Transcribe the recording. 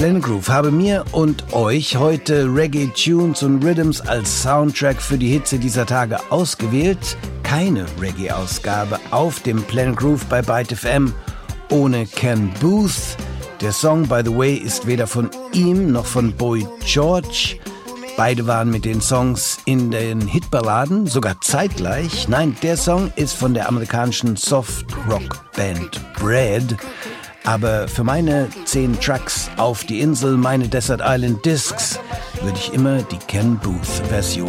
Planet Groove habe mir und euch heute Reggae-Tunes und Rhythms als Soundtrack für die Hitze dieser Tage ausgewählt. Keine Reggae-Ausgabe auf dem Planet Groove bei Byte FM ohne Ken Boothe. Der Song, by the way, ist weder von ihm noch von Boy George. Beide waren mit den Songs in den Hitballaden, sogar zeitgleich. Nein, der Song ist von der amerikanischen Soft-Rock-Band Bread. Aber für meine 10 Tracks auf die Insel, meine Desert Island Discs, würde ich immer die Ken Boothe-Version